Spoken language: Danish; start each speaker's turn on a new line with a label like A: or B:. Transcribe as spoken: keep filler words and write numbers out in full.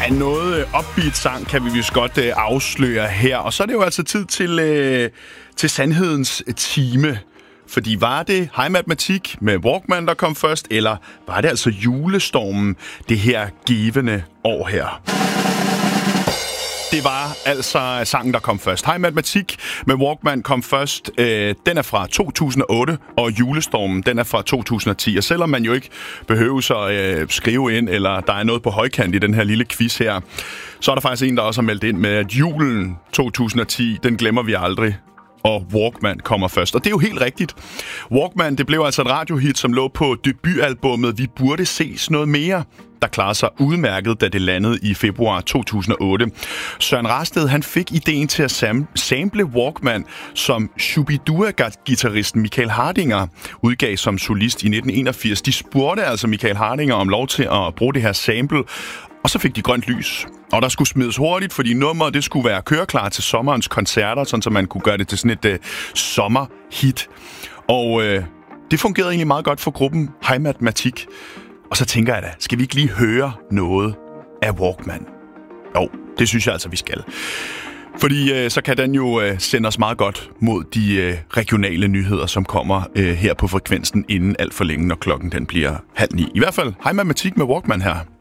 A: Ja, noget upbeat sang kan vi vist godt øh, afsløre her. Og så er det jo altså tid til, øh, til sandhedens time. Fordi var det Hej Matematik med Walkman, der kom først, eller var det altså Julestormen, det her givende år her? Det var altså sangen, der kom først. Hej Matematik med Walkman kom først. Øh, den er fra to tusind og otte, og Julestormen, den er fra to tusind og ti. Og selvom man jo ikke behøver at øh, skrive ind, eller der er noget på højkant i den her lille quiz her, så er der faktisk en, der også har meldt ind med, at julen to tusind og ti, den glemmer vi aldrig. Og Walkman kommer først. Og det er jo helt rigtigt. Walkman, det blev altså et radiohit, som lå på debutalbummet Vi burde ses noget mere, der klarede sig udmærket, da det landede i februar to tusind og otte. Søren Rasted, han fik ideen til at sam- sample Walkman, som Shubidua-gitarristen Michael Hardinger udgav som solist i nitten enogfirs. De spurgte altså Michael Hardinger om lov til at bruge det her sample, og så fik de grønt lys. Og der skulle smides hurtigt, fordi nummeret det skulle være køreklar til sommerens koncerter, sådan så man kunne gøre det til sådan et uh, sommerhit. Og uh, det fungerede egentlig meget godt for gruppen Hej Matematik. Og så tænker jeg da, skal vi ikke lige høre noget af Walkman? Jo, det synes jeg altså, vi skal. Fordi uh, så kan den jo uh, sende os meget godt mod de uh, regionale nyheder, som kommer uh, her på frekvensen inden alt for længe, når klokken den bliver halv ni. I hvert fald Hej Matematik med Walkman her.